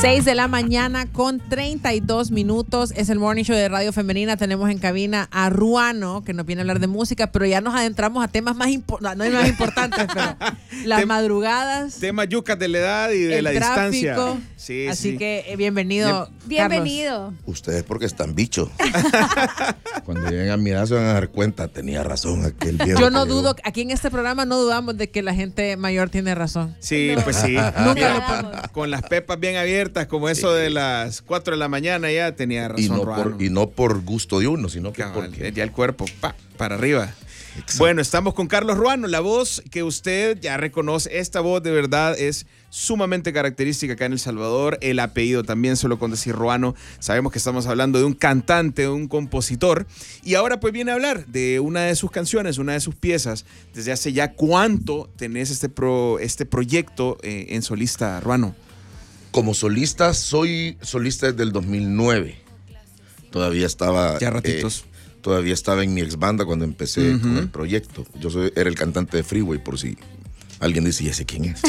6 de la mañana con 32 minutos. Es el Morning Show de Radio Femenina. Tenemos en cabina a Ruano, que nos viene a hablar de música, pero ya nos adentramos a temas más importantes, no más importantes, pero las madrugadas. Temas yucas de la edad y de la distancia. Sí, así que bienvenido. Bienvenido. Ustedes porque están bichos. Cuando lleguen a mi edad se van a dar cuenta, tenía razón aquel viejo. Yo no dudo, aquí en este programa no dudamos de que la gente mayor tiene razón. Sí, no. Pues sí. Nunca con las pepas bien abiertas, como eso de las 4 de la mañana ya tenía razón. Y no por gusto de uno, sino que porque ya el cuerpo para arriba. Exacto. Bueno, estamos con Carlos Ruano, la voz que usted ya reconoce. Esta voz de verdad es sumamente característica acá en El Salvador. El apellido también, solo con decir Ruano, sabemos que estamos hablando de un cantante, de un compositor. Y ahora pues viene a hablar de una de sus canciones, una de sus piezas. Desde hace ya cuánto tenés este proyecto en solista, Ruano. Como solista, soy solista desde el 2009. Todavía estaba... Ya ratitos. Todavía estaba en mi ex banda cuando empecé con el proyecto. Yo era el cantante de Freeway, por si alguien dice, ¿y ese quién es?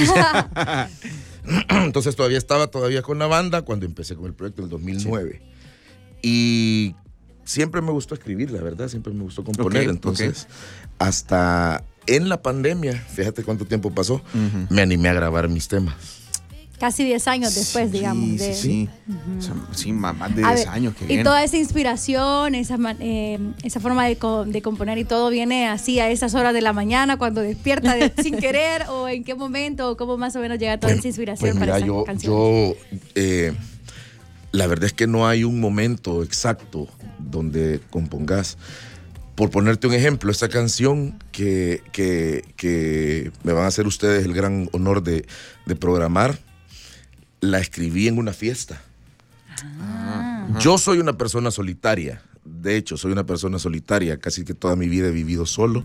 Entonces todavía estaba con la banda cuando empecé con el proyecto en el 2009. Sí. Y siempre me gustó escribir, la verdad, siempre me gustó componer. Entonces, hasta en la pandemia, fíjate cuánto tiempo pasó, me animé a grabar mis temas. Casi 10 años después, digamos. Sí. Sí, más de 10 años que viene. Y toda esa inspiración, esa forma de componer y todo viene así a esas horas de la mañana, cuando despierta sin querer, o en qué momento, o cómo más o menos llega toda esa inspiración para esa canción. La verdad es que no hay un momento exacto donde compongas. Por ponerte un ejemplo, esta canción que me van a hacer ustedes el gran honor de programar, la escribí en una fiesta. Yo soy una persona solitaria. De hecho, soy una persona solitaria. Casi que toda mi vida he vivido solo.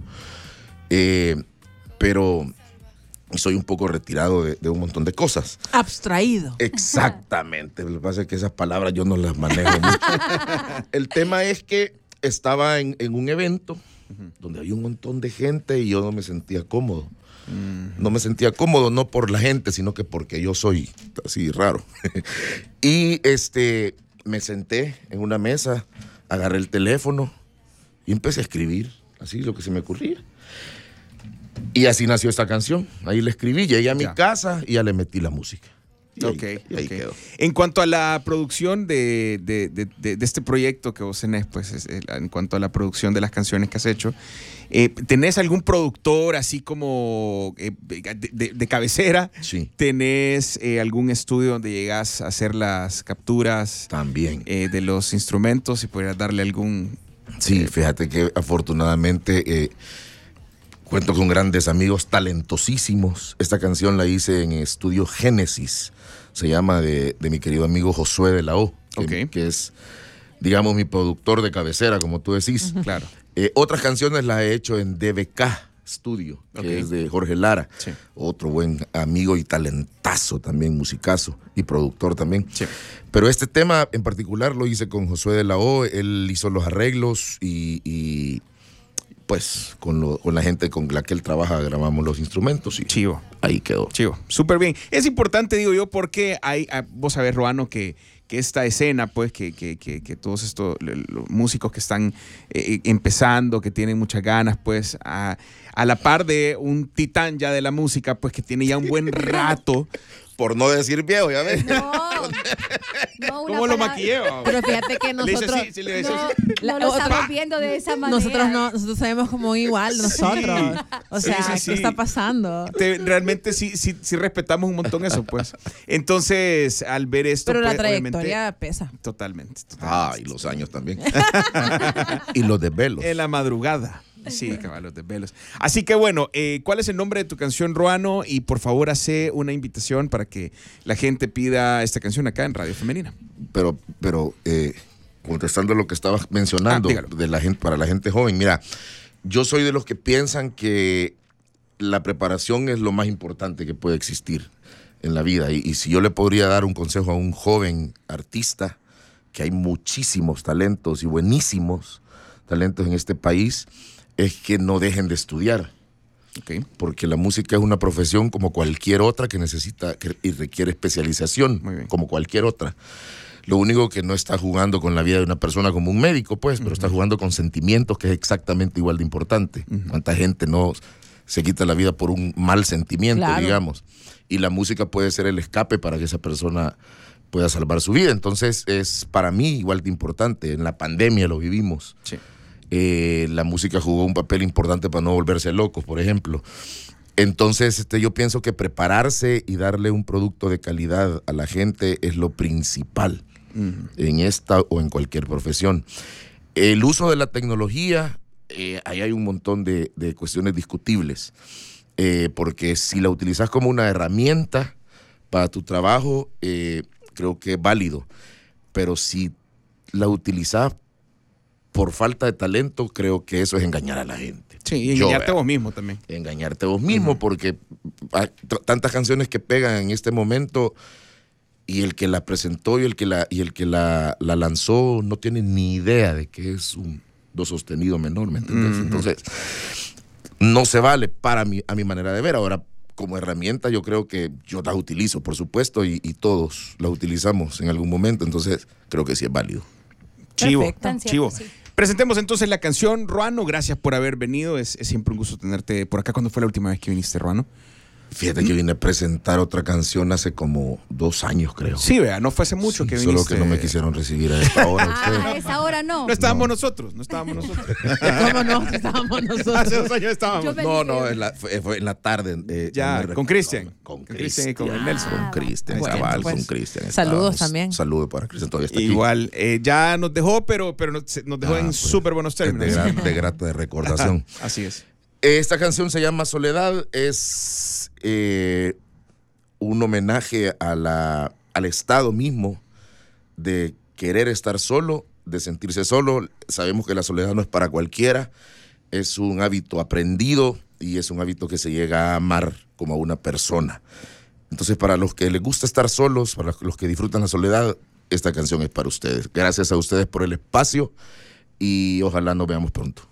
Pero soy un poco retirado de un montón de cosas. Abstraído. Exactamente. Lo que pasa es que esas palabras yo no las manejo mucho. El tema es que estaba en un evento donde había un montón de gente y yo no me sentía cómodo. No me sentía cómodo, no por la gente, sino que porque yo soy así raro. Y me senté en una mesa, agarré el teléfono y empecé a escribir, así lo que se me ocurría. Y así nació esta canción. Ahí la escribí, llegué a mi casa y ya le metí la música. Y ahí quedó. En cuanto a la producción de este proyecto que vos tenés, pues, en cuanto a la producción de las canciones que has hecho, ¿tenés algún productor así como de cabecera? Sí. ¿Tenés algún estudio donde llegas a hacer las capturas? También. De los instrumentos, y podrías darle algún... Sí, fíjate que afortunadamente... cuento con grandes amigos talentosísimos. Esta canción la hice en Estudio Génesis. Se llama de mi querido amigo Josué de la O, que es, digamos, mi productor de cabecera, como tú decís. Claro. Otras canciones las he hecho en DBK Studio, que es de Jorge Lara. Sí. Otro buen amigo y talentazo también, musicazo y productor también. Sí. Pero este tema en particular lo hice con Josué de la O. Él hizo los arreglos y pues con la gente con la que él trabaja grabamos los instrumentos y chivo. Ahí quedó. Chivo, súper bien. Es importante, digo yo, porque vos sabés, Ruano, que esta escena, pues, que todos estos los músicos que están empezando, que tienen muchas ganas, pues, a la par de un titán ya de la música, pues, que tiene ya un buen rato. Por no decir viejo, ya ves. No, ¿Cómo lo maquillé? Pero fíjate que nosotros no lo estamos viendo de esa manera. Nosotros sabemos como igual, nosotros. O sea, ¿qué está pasando? Realmente sí respetamos un montón eso, pues. Entonces, al ver esto... Pero pues, la trayectoria pesa. Totalmente. Y los años también. Y los desvelos. En la madrugada. Sí, caballos de velos. Así que bueno, ¿cuál es el nombre de tu canción, Ruano? Y por favor, hace una invitación para que la gente pida esta canción acá en Radio Femenina. Pero contestando lo que estabas mencionando de la gente, para la gente joven, mira, yo soy de los que piensan que la preparación es lo más importante que puede existir en la vida. Y si yo le podría dar un consejo a un joven artista, que hay muchísimos talentos y buenísimos talentos en este país, es que no dejen de estudiar. Okay. Porque la música es una profesión como cualquier otra que necesita y requiere especialización, como cualquier otra. Lo único que no está jugando con la vida de una persona como un médico, pues, pero está jugando con sentimientos, que es exactamente igual de importante. ¿Cuánta gente no se quita la vida por un mal sentimiento, digamos? Y la música puede ser el escape para que esa persona pueda salvar su vida. Entonces, es para mí igual de importante. En la pandemia lo vivimos. Sí. La música jugó un papel importante para no volverse locos, por ejemplo. Entonces, yo pienso que prepararse y darle un producto de calidad a la gente es lo principal en esta o en cualquier profesión. El uso de la tecnología, ahí hay un montón de cuestiones discutibles, porque si la utilizas como una herramienta para tu trabajo, creo que es válido, pero si la utilizas por falta de talento, creo que eso es engañar a la gente. Sí, y engañarte vos mismo también. Engañarte vos mismo, porque hay tantas canciones que pegan en este momento y el que la presentó y el que la lanzó no tiene ni idea de que es un do sostenido menor, ¿me entiendes? Entonces, no se vale a mi manera de ver. Ahora, como herramienta, yo creo que yo las utilizo, por supuesto, y todos las utilizamos en algún momento, entonces creo que sí es válido. Chivo. Sí. Presentemos entonces la canción. Ruano, gracias por haber venido. Es siempre un gusto tenerte por acá. ¿Cuándo fue la última vez que viniste, Ruano? Fíjate que vine a presentar otra canción hace como 2 años, creo. Sí, vea, no fue hace mucho que viniste. Solo que no me quisieron recibir a esta hora. A esa hora no. No estábamos nosotros. ¿Cómo no? Estábamos nosotros. Hace 2 años estábamos. Fue en la tarde. Ya, con Cristian. Con Cristian y con el Nelson. Con Cristian, bueno, cabal, pues, con Cristian. Saludos también. Saludos para Cristian, todavía está aquí. Igual, ya nos dejó, pero nos dejó en súper buenos términos. De grata de recordación. Así es. Esta canción se llama Soledad, es un homenaje al estado mismo de querer estar solo, de sentirse solo. Sabemos que la soledad no es para cualquiera, es un hábito aprendido y es un hábito que se llega a amar como a una persona. Entonces, para los que les gusta estar solos, para los que disfrutan la soledad, esta canción es para ustedes. Gracias a ustedes por el espacio y ojalá nos veamos pronto.